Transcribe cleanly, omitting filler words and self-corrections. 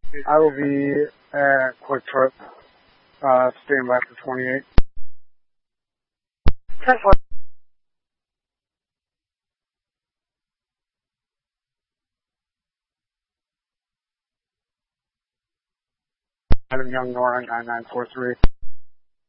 I will be at Quick Trip, staying by for 28. 10-4. Adam Young, Nora 9943.